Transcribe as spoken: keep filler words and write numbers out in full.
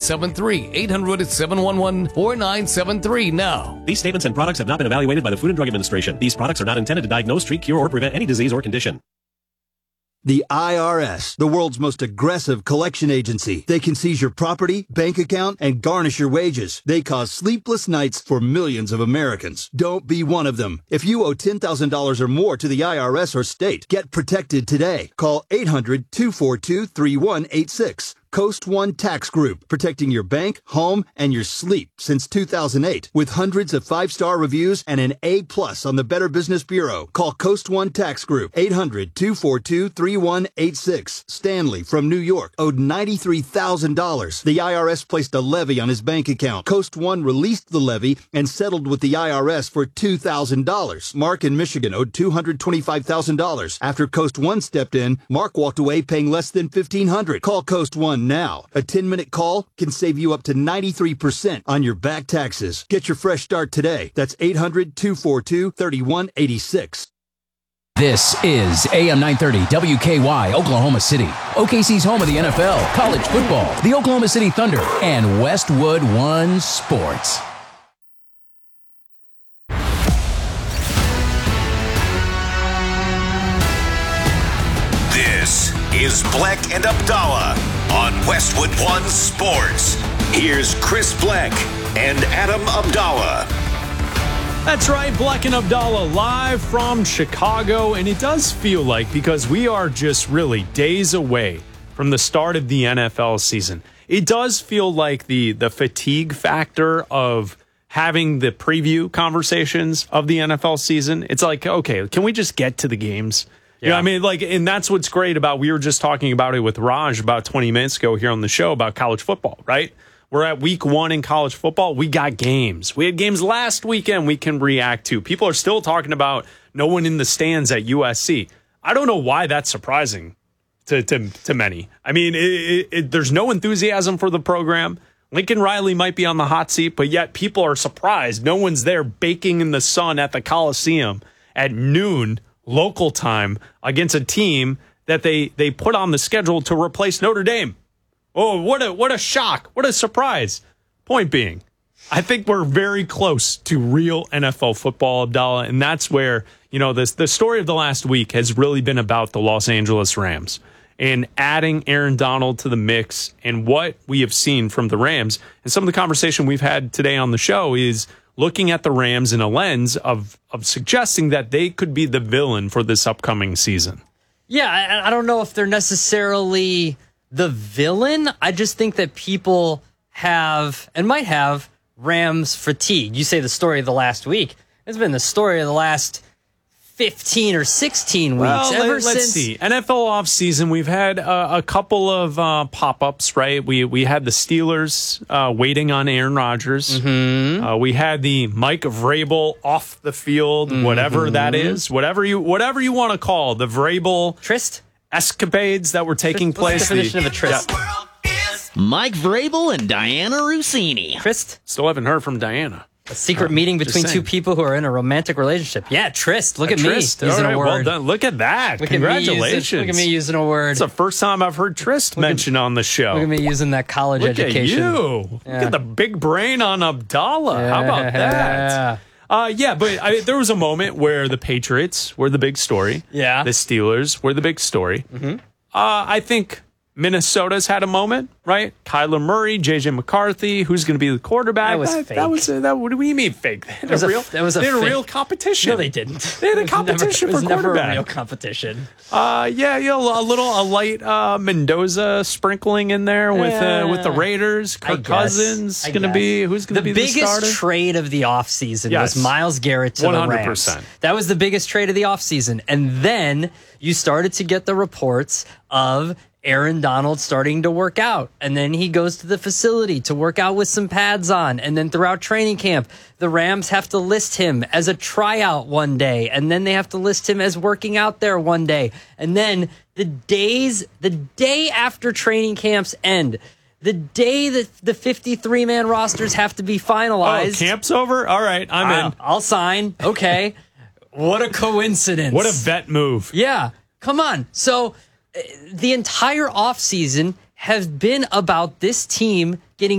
seven three. eight hundred, seven one one, four nine seven three now. These statements and products have not been evaluated by the Food and Drug Administration. These products are not intended to diagnose, treat, cure, or prevent any disease or condition. The I R S, the world's most aggressive collection agency. They can seize your property, bank account, and garnish your wages. They cause sleepless nights for millions of Americans. Don't be one of them. If you owe ten thousand dollars or more to the I R S or state, get protected today. Call eight hundred, two four two, three one eight six. Coast One Tax Group, protecting your bank, home, and your sleep since two thousand eight. With hundreds of five-star reviews and an A plus on the Better Business Bureau. Call Coast One Tax Group, eight hundred, two four two, three one eight six. Stanley from New York owed ninety-three thousand dollars. The I R S placed a levy on his bank account. Coast One released the levy and settled with the I R S for two thousand dollars. Mark in Michigan owed two hundred twenty-five thousand dollars. After Coast One stepped in, Mark walked away paying less than fifteen hundred dollars. Call Coast One now. A ten-minute call can save you up to ninety-three percent on your back taxes. Get your fresh start today. That's eight hundred, two four two, three one eight six. This is A M nine thirty W K Y, Oklahoma City. O K C's home of the N F L, college football, the Oklahoma City Thunder, and Westwood One Sports. This is Black and Abdallah on Westwood One Sports. Here's Chris Black and Adam Abdallah. That's right, Black and Abdallah live from Chicago, and it does feel like, because we are just really days away from the start of the N F L season, it does feel like the the fatigue factor of having the preview conversations of the N F L season. It's like, okay, can we just get to the games? Yeah, you know what I mean, like, and that's what's great about, we were just talking about it with Raj about twenty minutes ago here on the show about college football, right? We're at week one in college football. We got games. We had games last weekend we can react to. People are still talking about no one in the stands at U S C. I don't know why that's surprising to to, to many. I mean, it, it, it, there's no enthusiasm for the program. Lincoln Riley might be on the hot seat, but yet people are surprised. No one's there baking in the sun at the Coliseum at noon local time against a team that they they put on the schedule to replace Notre Dame. Oh, what a what a shock. What a surprise. Point being, I think we're very close to real N F L football, Abdallah, and that's where, you know, this the story of the last week has really been about the Los Angeles Rams and adding Aaron Donald to the mix, and what we have seen from the Rams. And some of the conversation we've had today on the show is looking at the Rams in a lens of of suggesting that they could be the villain for this upcoming season. Yeah, I, I don't know if they're necessarily the villain. I just think that people have, and might have, Rams fatigue. You say the story of the last week. It's been the story of the last fifteen or sixteen weeks. Well, Ever let, let's since see. N F L offseason, we've had uh, a couple of uh, pop-ups, right? We we had the Steelers uh, waiting on Aaron Rodgers. Mm-hmm. Uh, we had the Mike Vrabel off the field, mm-hmm. whatever that is, whatever you whatever you want to call the Vrabel tryst escapades that were taking What's place. The definition the, of a tryst. Yeah. Mike Vrabel and Diana Rossini. Tryst? Still haven't heard from Diana. A secret meeting between two people who are in a romantic relationship. Yeah, tryst. Look a at tryst. me using All right, a word. Well done. Look at that. Look Congratulations. At using, look at me using a word. It's the first time I've heard tryst look mentioned at, on the show. Look at me using that college look education. At you. Yeah. Look at the big brain on Abdallah. Yeah. How about that? Uh, yeah, but I, there was a moment where the Patriots were the big story. Yeah. The Steelers were the big story. Mm-hmm. Uh, I think Minnesota's had a moment, right? Kyler Murray, J J McCarthy, who's going to be the quarterback? That was that, fake. That was a, that. What do you mean fake? They had was a a, real. That was a they had fake. a real competition. No, they didn't. They had a competition it was for never, quarterback. It was never a real competition. Uh, yeah, you know, a little a light uh, Mendoza sprinkling in there with uh, with the Raiders. Kirk Cousins going to be who's going to be the starter? The biggest trade of the offseason Yes. was Myles Garrett to one hundred the percent. Rams. That was the biggest trade of the offseason. And then you started to get the reports of Aaron Donald starting to work out, and then he goes to the facility to work out with some pads on, and then throughout training camp, the Rams have to list him as a tryout one day, and then they have to list him as working out there one day, and then the days, the day after training camps end, the day that the fifty-three man rosters have to be finalized. Oh, camp's over? All right, I'm I'll, in. I'll sign. Okay. What a coincidence. What a vet move. Yeah. Come on. So the entire offseason has been about this team getting